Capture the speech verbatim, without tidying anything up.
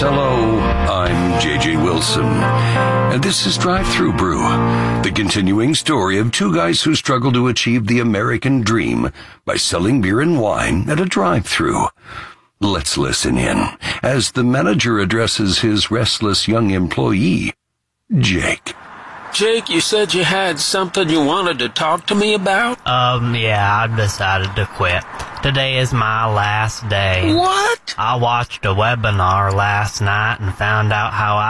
Hello, I'm J J Wilson, and this is Drive Thru Brew, the continuing story of two guys who struggle to achieve the American dream by selling beer and wine at a drive-thru. Let's listen in as the manager addresses his restless young employee, Jake. Jake, you said you had something you wanted to talk to me about? Um, yeah, I've decided to quit. Today is my last day. What? I watched a webinar last night and found out how